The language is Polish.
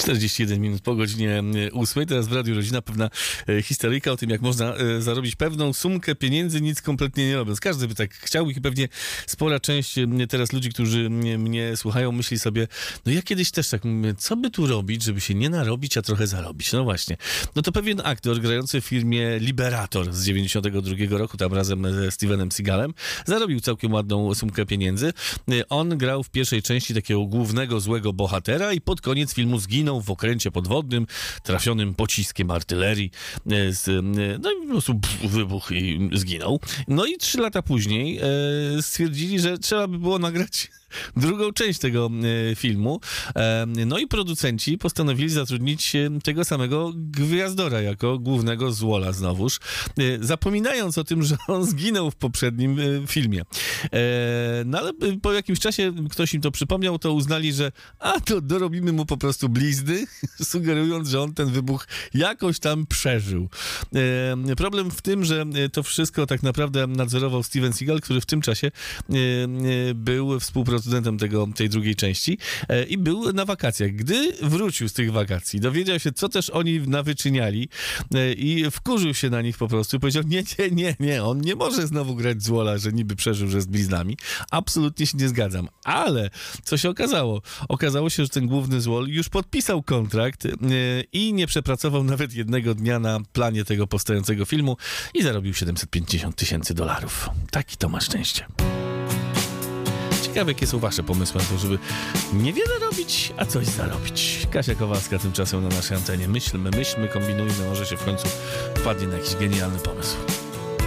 41 minut po godzinie 8. Teraz w Radiu Rodzina pewna historyjka o tym, jak można zarobić pewną sumkę pieniędzy, nic kompletnie nie robiąc. Każdy by tak chciał i pewnie spora część teraz ludzi, którzy mnie słuchają, myśli sobie, no ja kiedyś też tak mówię, co by tu robić, żeby się nie narobić, a trochę zarobić. No właśnie. No to pewien aktor grający w filmie Liberator z 92 roku, tam razem ze Stevenem Seagalem, zarobił całkiem ładną sumkę pieniędzy. On grał w pierwszej części takiego głównego złego bohatera i pod koniec filmu zginął w okręcie podwodnym, trafionym pociskiem artylerii. No i po prostu wybuchł i zginął. No i 3 lata później stwierdzili, że trzeba by było nagrać drugą część tego filmu. No i producenci postanowili zatrudnić tego samego Gwiazdora jako głównego złola znowuż, zapominając o tym, że on zginął w poprzednim filmie. No ale po jakimś czasie ktoś im to przypomniał, to uznali, że to dorobimy mu po prostu blizny, sugerując, że on ten wybuch jakoś tam przeżył. Problem w tym, że to wszystko tak naprawdę nadzorował Steven Seagal, który w tym czasie był współproducentem tej drugiej części i był na wakacjach. Gdy wrócił z tych wakacji, dowiedział się, co też oni nawyczyniali i wkurzył się na nich po prostu i powiedział, nie, on nie może znowu grać złola, że niby przeżył, że z bliznami. Absolutnie się nie zgadzam. Ale co się okazało? Okazało się, że ten główny złol już podpisał kontrakt i nie przepracował nawet jednego dnia na planie tego powstającego filmu i zarobił $750,000. Taki to ma szczęście. Ciekawe, jakie są wasze pomysły na to, żeby niewiele robić, a coś zarobić. Kasia Kowalska tymczasem na naszej antenie. Myślmy, kombinujmy, może się w końcu wpadnie na jakiś genialny pomysł.